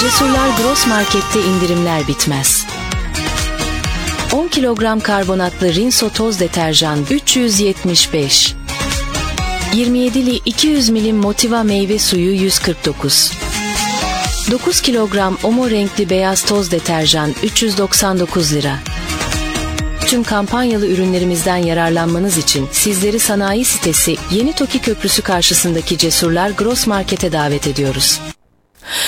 Cesurlar Gross Market'te indirimler bitmez. 10 kilogram karbonatlı Rinso toz deterjan 375. 27'li 200 milim Motiva meyve suyu 149. 9 kilogram Omo renkli beyaz toz deterjan 399 lira. Tüm kampanyalı ürünlerimizden yararlanmanız için sizleri sanayi sitesi Yeni Toki Köprüsü karşısındaki Cesurlar Gross Market'e davet ediyoruz.